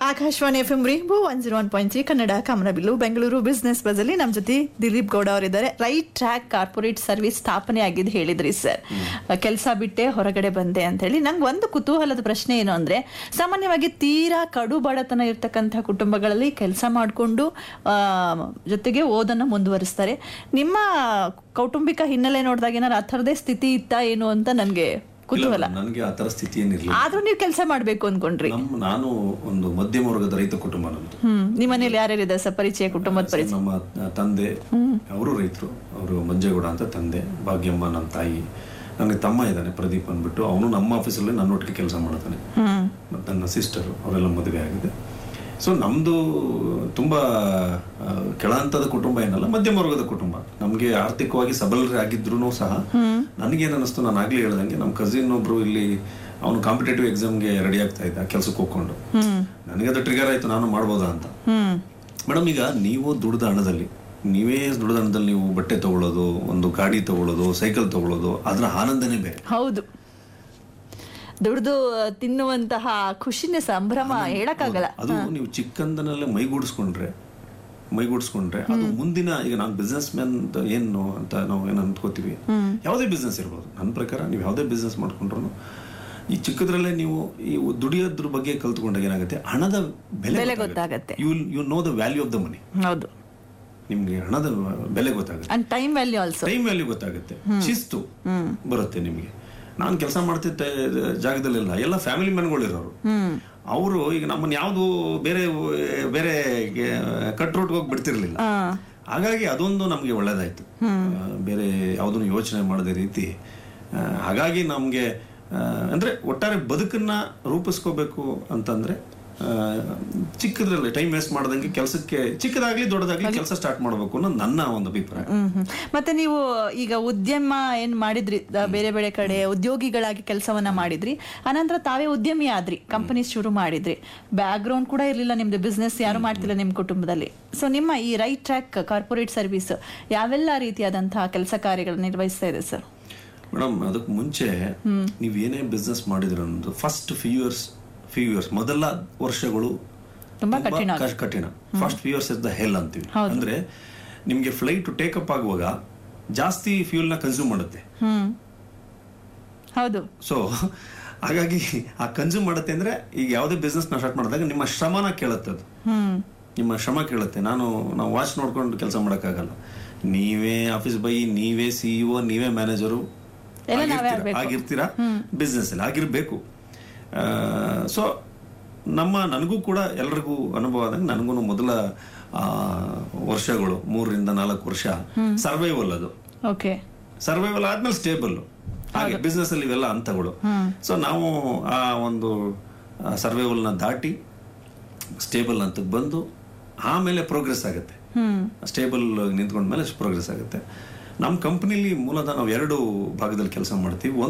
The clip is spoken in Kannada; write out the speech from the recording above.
ಆಕಾಶವಾಣಿ FM ರೇನ್ಬೋ 101.3 ಕನ್ನಡ ಕಾಮನಬಿಲ್ಲು ಬೆಂಗಳೂರು ಬಿಸ್ನೆಸ್ ಬಸ್ ಅಲ್ಲಿ ನಮ್ಮ ಜೊತೆ ದಿಲೀಪ್ ಗೌಡ ಅವರಿದ್ದಾರೆ. ರೈಟ್ ಟ್ರ್ಯಾಕ್ ಕಾರ್ಪೊರೇಟ್ ಸರ್ವಿಸ್ ಸ್ಥಾಪನೆ ಆಗಿದ್ದು ಹೇಳಿದ್ರಿ ಸರ್. ಕೆಲಸ ಬಿಟ್ಟೆ ಹೊರಗಡೆ ಬಂದೆ ಅಂತ ಹೇಳಿ. ನಂಗೆ ಒಂದು ಕುತೂಹಲದ ಪ್ರಶ್ನೆ ಏನು ಅಂದ್ರೆ, ಸಾಮಾನ್ಯವಾಗಿ ತೀರಾ ಕಡು ಬಡತನ ಇರ್ತಕ್ಕಂಥ ಕುಟುಂಬಗಳಲ್ಲಿ ಕೆಲಸ ಮಾಡಿಕೊಂಡು ಜೊತೆಗೆ ಓದನ್ನು ಮುಂದುವರಿಸ್ತಾರೆ. ನಿಮ್ಮ ಕೌಟುಂಬಿಕ ಹಿನ್ನೆಲೆ ನೋಡಿದಾಗ ಏನಾದ್ರು ಆ ಥರದೇ ಸ್ಥಿತಿ ಇತ್ತಾ ಏನು ಅಂತ ನನಗೆ ಕುತೂಹಲ. ನನಗೆ ಆ ತರ ಸ್ಥಿತಿ ಏನಿರಲಿಲ್ಲ. ಆದ್ರೂ ನೀವು ಕೆಲಸ ಮಾಡ್ಬೇಕು ಅನ್ಕೊಂಡ್ರಿ? ನಾನು ಒಂದು ಮಧ್ಯಮ ವರ್ಗದ ರೈತ ಕುಟುಂಬ ನಮ್ದು. ನಿಮ್ಮ ಮನೇಲಿ ಯಾರ್ಯಾರಿದೆ ಸರ್? ಪರಿಚಯ, ಕುಟುಂಬದ ಪರಿಚಯ? ನಮ್ಮ ತಂದೆ ಅವರು ರೈತರು, ಅವರು ಮಂಜೇಗೌಡ ಅಂತ ತಂದೆ, ಭಾಗ್ಯಮ್ಮ ನಮ್ಮ ತಾಯಿ. ನನಗೆ ತಮ್ಮ ಇದ್ದಾನೆ ಪ್ರದೀಪ್ ಅಂದ್ಬಿಟ್ಟು, ಅವನು ನಮ್ಮ ಆಫೀಸಲ್ಲಿ ನನ್ನೊಟ್ಟಿಗೆ ಕೆಲಸ ಮಾಡ್ತಾನೆ. ಮತ್ತು ನನ್ನ ಸಿಸ್ಟರು ಅವರೆಲ್ಲ ಮದುವೆ ಆಗಿದೆ. ಸೊ ನಮ್ದು ತುಂಬಾ ಕೆಳಹಂತದ ಕುಟುಂಬ ಏನಲ್ಲ, ಮಧ್ಯಮ ವರ್ಗದ ಕುಟುಂಬ. ನಮ್ಗೆ ಆರ್ಥಿಕವಾಗಿ ಸಬಲರಾಗಿದ್ರು ಸಹ ನನಗೇನು ಅನ್ನಿಸ್ತು, ನಾನು ಆಗ್ಲೇ ಹೇಳ್ದಂಗೆ, ನಮ್ಮ ಕಸಿನ್ ಒಬ್ರು ಇಲ್ಲಿ ಅವನು ಕಾಂಪಿಟೇಟಿವ್ ಎಕ್ಸಾಮ್ಗೆ ರೆಡಿ ಆಗ್ತಾ ಇದ್ದ ಕೆಲ್ಸಕ್ಕೆ ಹೋಗ್ಕೊಂಡು. ನನಗೆ ಅದು ಟ್ರಿಗರ್ ಆಯ್ತು, ನಾನು ಮಾಡ್ಬೋದಾ ಅಂತ. ಮೇಡಮ್, ಈಗ ನೀವು ದುಡ್ದ ಹಣದಲ್ಲಿ ನೀವು ಬಟ್ಟೆ ತಗೊಳ್ಳೋದು, ಒಂದು ಗಾಡಿ ತಗೊಳ್ಳೋದು, ಸೈಕಲ್ ತಗೊಳ್ಳೋದು, ಅದರ ಆನಂದನೇ ಬೇರೆ. ಹೌದು, ದುಡ್ದು ತಿನ್ನುವಂತಹ ಖುಷಿನೇ ಸಂಭ್ರಮ ಹೇಳಕ್ಕಾಗಲ್ಲ. ಅದು ನೀವು ಚಿಕ್ಕಂದನಲ್ಲೇ ಮೈಗೂಡಿಸ್ಕೊಂಡ್ರೆ ಅದು ಮುಂದಿನ, ಈಗ ನಾನು ಬಿಸ್ನೆಸ್ ಮ್ಯಾನ್ ಏನು ಅಂತ ನಾವು ಏನು ಅಂದ್ಕೋತೀವಿ, ಯಾವುದೇ ಬಿಸ್ನೆಸ್ ಇರ್ಬೋದು. ನನ್ನ ಪ್ರಕಾರ ನೀವು ಯಾವುದೇ ಬಿಸ್ನೆಸ್ ಮಾಡ್ಕೊಂಡ್ರು ಈ ಚಿಕ್ಕದ್ರಲ್ಲೇ ನೀವು ಈ ದುಡಿಯೋದ್ರ ಬಗ್ಗೆ ಕಲ್ತ್ಕೊಂಡಾಗ ಏನಾಗುತ್ತೆ, ಹಣದ ಬೆಲೆ ಗೊತ್ತಾಗುತ್ತೆ. You know the value of the money. ಹೌದು, ನಿಮ್ಗೆ ಹಣದ ಬೆಲೆ ಗೊತ್ತಾಗುತ್ತೆ, ಟೈಮ್ ವ್ಯಾಲ್ಯೂ ಗೊತ್ತಾಗುತ್ತೆ, ಶಿಸ್ತು ಬರುತ್ತೆ ನಿಮ್ಗೆ. ನಾನು ಕೆಲಸ ಮಾಡ್ತಿದ್ದ ಜಾಗದಲ್ಲೆಲ್ಲ ಎಲ್ಲ ಫ್ಯಾಮಿಲಿ ಮ್ಯಾನ್ಗಳಿರೋರು. ಅವರು ಈಗ ನಮ್ಮನ್ನ ಯಾವ್ದು ಬೇರೆ ಬೇರೆ ಕಟ್ ರೂಟ್ಗೆ ಹೋಗಿ ಬಿಡ್ತಿರ್ಲಿಲ್ಲ. ಹಾಗಾಗಿ ಅದೊಂದು ನಮ್ಗೆ ಒಳ್ಳೇದಾಯ್ತು, ಬೇರೆ ಯಾವ್ದನ್ನು ಯೋಚನೆ ಮಾಡದ ರೀತಿ. ಹಾಗಾಗಿ ನಮ್ಗೆ ಅಂದ್ರೆ ಒಟ್ಟಾರೆ ಬದುಕನ್ನ ರೂಪಿಸ್ಕೋಬೇಕು ಅಂತಂದ್ರೆ ಚಿಕ್ಕದ್ರಲ್ಲಿ ಟೈಮ್ ವೇಸ್ಟ್ ಮಾಡದಂಗೆ ಕೆಲಸಕ್ಕೆ, ಚಿಕ್ಕದಾಗ್ಲಿ ದೊಡ್ಡದಾಗ್ಲಿ ಕೆಲಸ ಸ್ಟಾರ್ಟ್ ಮಾಡಬೇಕು ಅನ್ನೋದು ನನ್ನ ಒಂದು ಅಭಿಪ್ರಾಯ. ಮತ್ತೆ ನೀವು ಈಗ ಉದ್ಯಮ ಏನ್ ಮಾಡಿದ್ರಿ, ಬೇರೆ ಬೇರೆ ಕಡೆ ಉದ್ಯೋಗಿಗಳಾಗಿ ಕೆಲಸವನ್ನ ಮಾಡಿದ್ರಿ, ಅನಂತರ ತಾವೇ ಉದ್ಯಮಿ ಆದ್ರಿ, ಕಂಪನಿ ಶುರು ಮಾಡಿದ್ರಿ. ಬ್ಯಾಕ್ ಗ್ರೌಂಡ್ ಕೂಡ ಇರ್ಲಿಲ್ಲ ನಿಮ್ದು, ಬಿಸ್ನೆಸ್ ಯಾರು ಮಾಡ್ತಿಲ್ಲ ನಿಮ್ಮ ಕುಟುಂಬದಲ್ಲಿ. ಸೊ ನಿಮ್ಮ ಈ ರೈಟ್ ಟ್ರ್ಯಾಕ್ ಕಾರ್ಪೊರೇಟ್ ಸರ್ವಿಸ್ ಯಾವೆಲ್ಲ ರೀತಿಯಾದಂತಹ ಕೆಲಸ ಕಾರ್ಯಗಳನ್ನು ನಿರ್ವಹಿಸ್ತಾ ಇದೆ ಸರ್? ಮೇಡಮ್, ಅದಕ್ಕೆ ಮುಂಚೆ ನೀವ್ ಏನೇ ಬಿಸ್ನೆಸ್ ಮಾಡಿದ್ರ ಅನ್ನೋದು ಫಸ್ಟ್ ಫ್ಯೂ ಇಯರ್ಸ್ ಮೊದಲ ವರ್ಷಗಳು ತುಂಬಾ ಕಠಿಣ. First few years is the hell ಅಂತೀವಿ. ಅಂದ್ರೆ ನಿಮ್ಗೆ ಫ್ಲೈಟ್ ಟೇಕ್ ಅಪ್ ಆಗುವಾಗ ಜಾಸ್ತಿ ಫ್ಯೂಲ್ ನ ಕನ್ಸ್ಯೂಮ್ ಮಾಡುತ್ತೆ. ಹೌದು. ಸೊ ಹಾಗಾಗಿ ಆ ಕನ್ಸ್ಯೂಮ್ ಮಾಡುತ್ತೆ ಅಂದ್ರೆ, ಈಗ ಯಾವುದೇ ಬಿಸ್ನೆಸ್ ನ ಸ್ಟಾರ್ಟ್ ಮಾಡಿದಾಗ ನಿಮ್ಮ ಶ್ರಮನ ಕೇಳುತ್ತೆ. ಅದು ನಿಮ್ಮ ಶ್ರಮ ಕೇಳುತ್ತೆ. ನಾವು ವಾಚ್ ನೋಡ್ಕೊಂಡು ಕೆಲಸ ಮಾಡಕ್ಕಾಗಲ್ಲ. ನೀವೇ ಆಫೀಸ್ ಬೈ, ನೀವೇ CEO, ನೀವೇ ಮ್ಯಾನೇಜರು ಆಗಿರ್ತೀರಾ. ಬಿಸ್ನೆಸ್ ಅಲ್ಲಿ ಆಗಿರ್ಬೇಕು. ಸೊ ನನಗೂ ಕೂಡ ಎಲ್ರಿಗೂ ಅನುಭವ ಆದಂಗೆ, ನನಗೂ ಮೊದಲ ವರ್ಷಗಳು 3 ರಿಂದ 4 ವರ್ಷ ಸರ್ವೈವಲ್. ಅದು ಸರ್ವೈವಲ್ ಆದ್ಮೇಲೆ ಸ್ಟೇಬಲ್. ಹಾಗೆ ಬಿಸ್ನೆಸ್ ಅಲ್ಲಿ ಇವೆಲ್ಲ ಹಂತಗಳು. ಸೊ ನಾವು ಆ ಒಂದು ಸರ್ವೈವಲ್ ನ ದಾಟಿ ಸ್ಟೇಬಲ್ ಅಂತ ಬಂದು ಆಮೇಲೆ ಪ್ರೋಗ್ರೆಸ್ ಆಗುತ್ತೆ. ಸ್ಟೇಬಲ್ ನಿಂತ್ಕೊಂಡ್ಮೇಲೆ ಪ್ರೋಗ್ರೆಸ್ ಆಗುತ್ತೆ. ನಮ್ಮ ಕಂಪನಿಲಿ ಮೂಲತಃ ನಾವು 2 ಭಾಗದಲ್ಲಿ ಕೆಲಸ ಮಾಡ್ತೀವಿ.